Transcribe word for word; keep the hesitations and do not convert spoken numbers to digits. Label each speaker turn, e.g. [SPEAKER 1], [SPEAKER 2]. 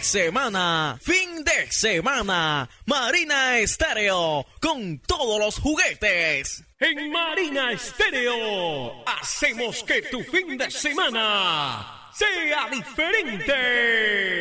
[SPEAKER 1] semana, fin de semana, Marina Estéreo, con todos los juguetes.
[SPEAKER 2] En Marina Estéreo, hacemos que tu fin de semana sea diferente.